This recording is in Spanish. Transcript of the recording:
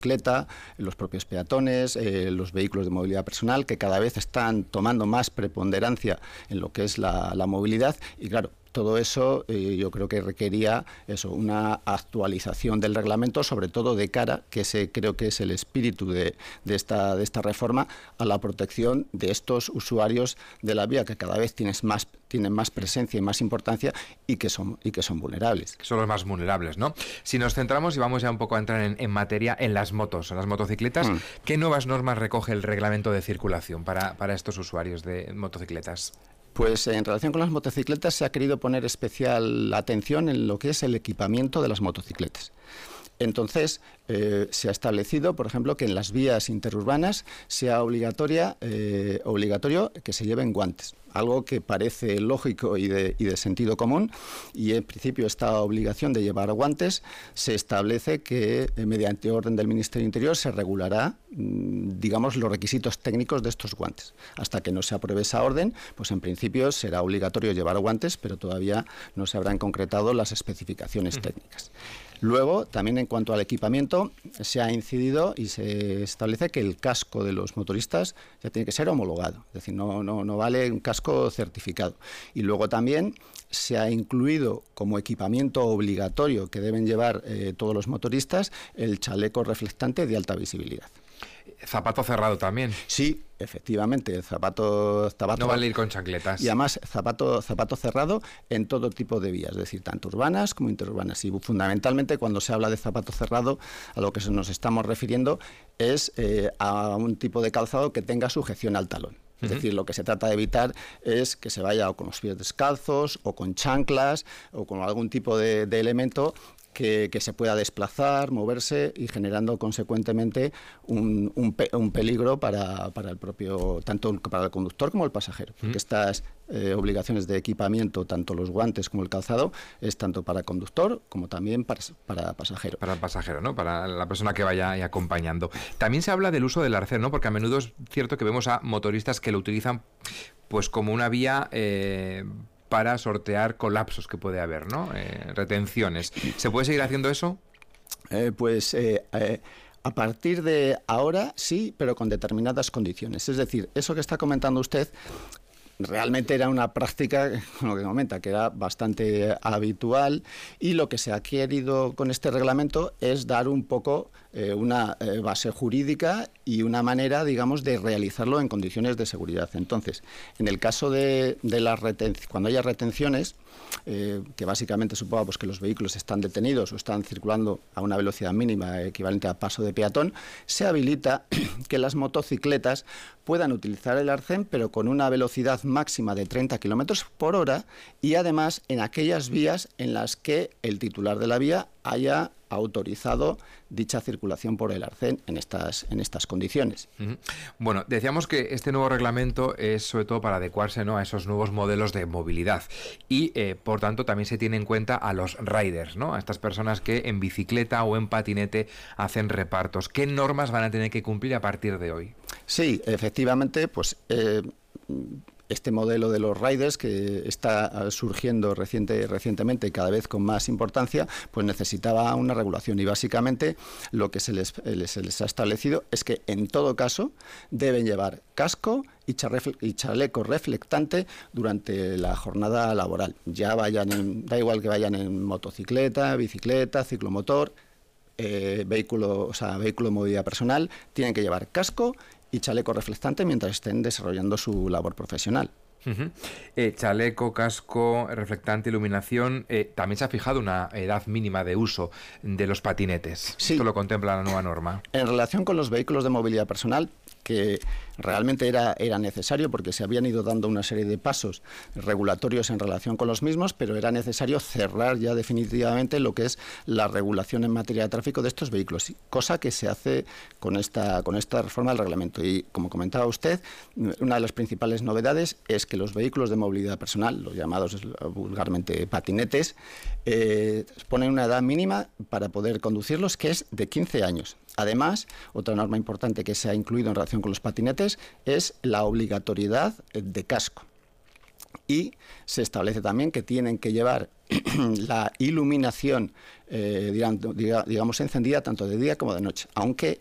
bicicleta, los propios peatones, los vehículos de movilidad personal, que cada vez están tomando más preponderancia en lo que es la movilidad. Y claro, todo eso yo creo que requería una actualización del reglamento, sobre todo de cara, que creo que es el espíritu de esta reforma, a la protección de estos usuarios de la vía, que cada vez tienen más presencia y más importancia y que son vulnerables. Son los más vulnerables, ¿no? Si nos centramos y vamos ya un poco a entrar en materia, en las motos, en las motocicletas, ¿qué nuevas normas recoge el reglamento de circulación para estos usuarios de motocicletas? Pues en relación con las motocicletas se ha querido poner especial atención en lo que es el equipamiento de las motocicletas. Entonces, se ha establecido, por ejemplo, que en las vías interurbanas sea obligatorio que se lleven guantes, algo que parece lógico y de sentido común, y en principio esta obligación de llevar guantes se establece que mediante orden del Ministerio del Interior se regulará, digamos, los requisitos técnicos de estos guantes. Hasta que no se apruebe esa orden, pues en principio será obligatorio llevar guantes, pero todavía no se habrán concretado las especificaciones técnicas. Luego, también en cuanto al equipamiento, se ha incidido y se establece que el casco de los motoristas ya tiene que ser homologado, es decir, no vale un casco certificado. Y luego también se ha incluido como equipamiento obligatorio que deben llevar todos los motoristas el chaleco reflectante de alta visibilidad. Zapato cerrado también. Sí, efectivamente, el zapato no vale ir con chancletas. Y además zapato cerrado en todo tipo de vías, es decir, tanto urbanas como interurbanas. Y fundamentalmente cuando se habla de zapato cerrado, a lo que nos estamos refiriendo es a un tipo de calzado que tenga sujeción al talón. Es decir, lo que se trata de evitar es que se vaya o con los pies descalzos o con chanclas o con algún tipo de elemento que se pueda desplazar, moverse y generando consecuentemente un peligro para el propio, tanto para el conductor como el pasajero. Porque estas obligaciones de equipamiento, tanto los guantes como el calzado, es tanto para conductor como también para pasajero. Para el pasajero, ¿no? Para la persona que vaya ahí acompañando. También se habla del uso del arcén, ¿no? Porque a menudo es cierto que vemos a motoristas que lo utilizan pues como una vía para sortear colapsos que puede haber, ¿no? Retenciones. ¿Se puede seguir haciendo eso? A partir de ahora sí, pero con determinadas condiciones. Es decir, eso que está comentando usted realmente era una práctica, lo que comenta, que era bastante habitual, y lo que se ha querido con este reglamento es dar un poco una base jurídica y una manera, digamos, de realizarlo en condiciones de seguridad. Entonces, en el caso de las cuando haya retenciones, que básicamente suponga pues, que los vehículos están detenidos o están circulando a una velocidad mínima equivalente a paso de peatón, se habilita que las motocicletas puedan utilizar el arcén, pero con una velocidad máxima de 30 km por hora, y además en aquellas vías en las que el titular de la vía haya autorizado dicha circulación por el arcén en estas condiciones. Bueno, decíamos que este nuevo reglamento es sobre todo para adecuarse, ¿no?, a esos nuevos modelos de movilidad y por tanto también se tiene en cuenta a los riders, ¿no?, a estas personas que en bicicleta o en patinete hacen repartos. ¿Qué normas van a tener que cumplir a partir de hoy? Sí, efectivamente, pues este modelo de los riders que está surgiendo recientemente y cada vez con más importancia, pues necesitaba una regulación, y básicamente lo que se les ha establecido es que en todo caso deben llevar casco y chaleco reflectante durante la jornada laboral. Ya da igual que vayan en motocicleta, bicicleta, ciclomotor, vehículo de movilidad personal, tienen que llevar casco y chaleco reflectante mientras estén desarrollando su labor profesional. Chaleco, casco, reflectante, iluminación. También se ha fijado una edad mínima de uso de los patinetes. Sí. Esto lo contempla la nueva norma. En relación con los vehículos de movilidad personal, que realmente era necesario porque se habían ido dando una serie de pasos regulatorios en relación con los mismos, pero era necesario cerrar ya definitivamente lo que es la regulación en materia de tráfico de estos vehículos, cosa que se hace con esta reforma del reglamento. Y como comentaba usted, una de las principales novedades es que los vehículos de movilidad personal, los llamados vulgarmente patinetes, ponen una edad mínima para poder conducirlos, que es de 15 años. Además, otra norma importante que se ha incluido en relación con los patinetes es la obligatoriedad de casco. Y se establece también que tienen que llevar la iluminación, digamos, encendida tanto de día como de noche, aunque